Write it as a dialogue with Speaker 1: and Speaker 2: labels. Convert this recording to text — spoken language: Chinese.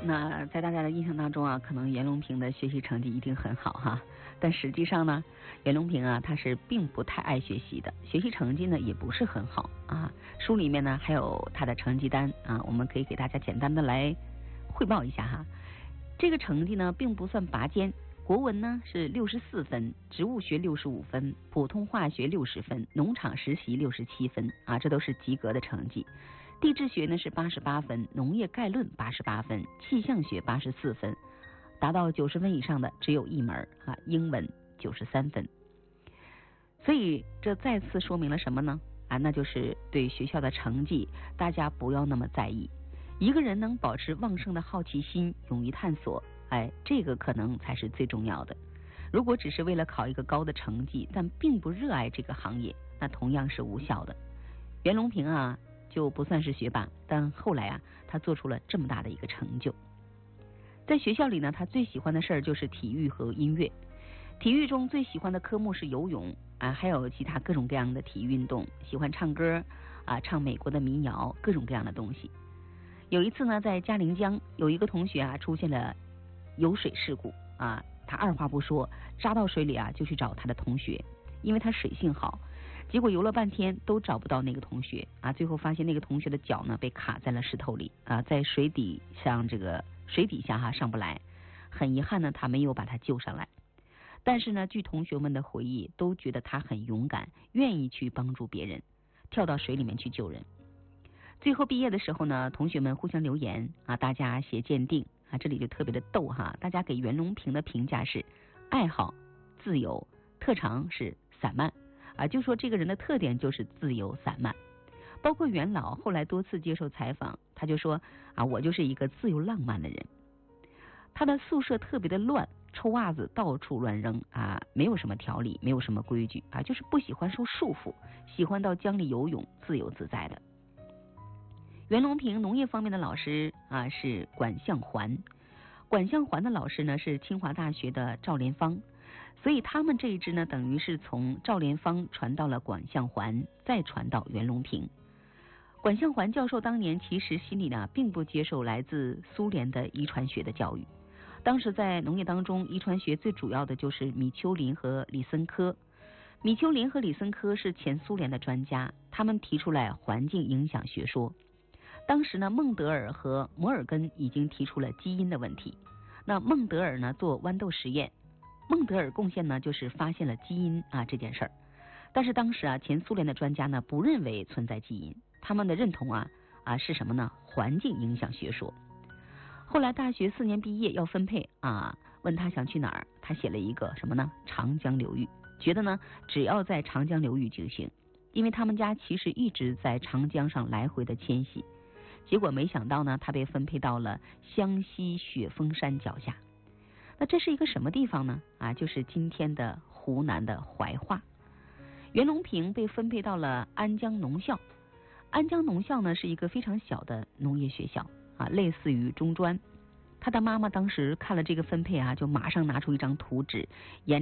Speaker 1: 那在大家的印象当中啊，可能袁隆平的学习成绩一定很好哈，但实际上呢，袁隆平啊他是并不太爱学习的，学习成绩呢也不是很好啊。书里面呢还有他的成绩单啊，我们可以给大家简单的来汇报一下哈。这个成绩呢并不算拔尖，国文呢是64分，植物学65分，普通化学60分，农场实习67分啊，这都是及格的成绩。地质学呢是88分，农业概论88分，气象学84分，达到90分以上的只有一门啊，英文93分。所以这再次说明了什么呢？啊，那就是对学校的成绩大家不要那么在意，一个人能保持旺盛的好奇心，勇于探索，这个可能才是最重要的。如果只是为了考一个高的成绩，但并不热爱这个行业，那同样是无效的。袁隆平啊就不算是学霸，但后来啊他做出了这么大的一个成就。在学校里呢，他最喜欢的事儿就是体育和音乐。体育中最喜欢的科目是游泳啊，还有其他各种各样的体育运动，喜欢唱歌啊，唱美国的民谣，各种各样的东西。有一次呢，在嘉陵江有一个同学啊出现了游水事故啊，他二话不说扎到水里啊就去找他的同学，因为他水性好。结果游了半天都找不到那个同学啊，最后发现那个同学的脚呢被卡在了石头里啊，在水底下上不来。很遗憾呢，他没有把他救上来。但是呢，据同学们的回忆，都觉得他很勇敢，愿意去帮助别人，跳到水里面去救人。最后毕业的时候呢，同学们互相留言啊，大家写鉴定啊，这里就特别的逗哈，大家给袁隆平的评价是爱好自由，特长是散漫。啊，就说这个人的特点就是自由散漫。包括袁老后来多次接受采访，他就说啊，我就是一个自由浪漫的人。他的宿舍特别的乱，臭袜子到处乱扔啊，没有什么条理，没有什么规矩啊，就是不喜欢受束缚，喜欢到江里游泳，自由自在的。袁隆平农业方面的老师啊是管向环，管向环的老师呢是清华大学的赵连芳。所以他们这一支呢，等于是从赵连芳传到了管向环，再传到袁隆平。管向环教授当年其实心里呢，并不接受来自苏联的遗传学的教育。当时在农业当中，遗传学最主要的就是米丘林和李森科。米丘林和李森科是前苏联的专家，他们提出来环境影响学说。当时呢，孟德尔和摩尔根已经提出了基因的问题。那孟德尔呢做豌豆实验。孟德尔贡献呢，就是发现了基因啊这件事儿，但是当时啊，前苏联的专家呢不认为存在基因，他们的认同是什么呢？环境影响学说。后来大学4年毕业要分配啊，问他想去哪儿，他写了一个什么呢？长江流域，觉得呢只要在长江流域就行，因为他们家其实一直在长江上来回的迁徙。结果没想到呢，他被分配到了湘西雪峰山脚下。那这是一个什么地方呢？啊，就是今天的湖南的怀化。袁隆平被分配到了安江农校。安江农校呢是一个非常小的农业学校啊，类似于中专。他的妈妈当时看了这个分配啊，就马上拿出一张图纸，沿